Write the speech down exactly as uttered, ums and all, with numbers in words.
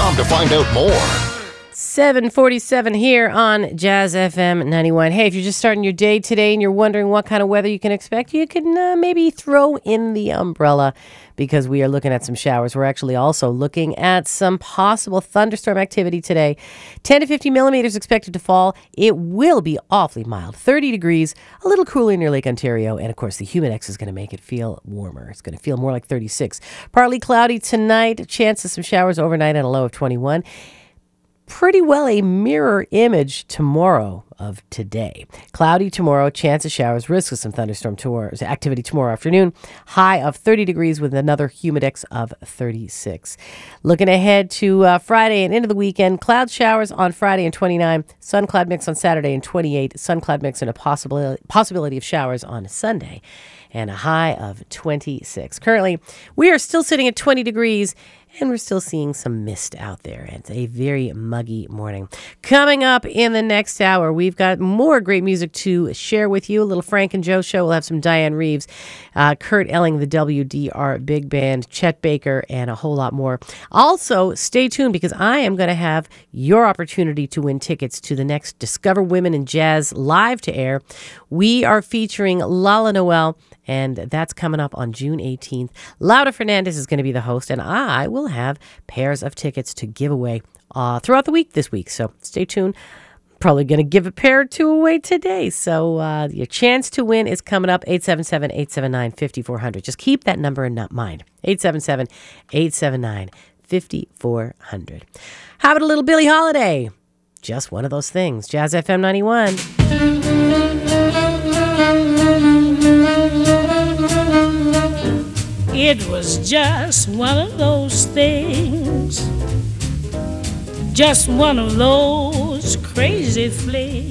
com to find out more. seven forty-seven here on Jazz F M ninety-one. Hey, if you're just starting your day today and you're wondering what kind of weather you can expect, you can uh, maybe throw in the umbrella because we are looking at some showers. We're actually also looking at some possible thunderstorm activity today. ten to fifty millimeters expected to fall. It will be awfully mild. thirty degrees, a little cooler near Lake Ontario, and of course the Humidex is going to make it feel warmer. It's going to feel more like thirty-six. Partly cloudy tonight. Chance of some showers overnight and a low of twenty-one. Pretty well a mirror image tomorrow of today. Cloudy tomorrow, chance of showers, risk of some thunderstorm tomorrow, activity tomorrow afternoon. High of thirty degrees with another humidex of thirty-six. Looking ahead to uh, Friday and into the weekend, cloud showers on Friday and twenty-nine, sun cloud mix on Saturday and twenty-eight, sun cloud mix and a possibility possibility of showers on Sunday, and a high of twenty-six. Currently, we are still sitting at twenty degrees, and we're still seeing some mist out there. It's a very muggy morning. Coming up in the next hour, we've got more great music to share with you. A little Frank and Joe show. We'll have some Diane Reeves, uh, Kurt Elling, the W D R Big Band, Chet Baker, and a whole lot more. Also, stay tuned because I am going to have your opportunity to win tickets to the next Discover Women in Jazz live to air. We are featuring Lala Noel, and that's coming up on June eighteenth. Laura Fernandez is going to be the host, and I will have pairs of tickets to give away uh, throughout the week this week. So stay tuned. Probably going to give a pair or two away today. So uh, your chance to win is coming up, eight seven seven, eight seven nine, five four zero zero. Just keep that number in mind, eight seven seven, eight seven nine, five four zero zero. How about a little Billie Holiday? Just one of those things. Jazz F M ninety-one. It was just one of those things, just one of those crazy flings.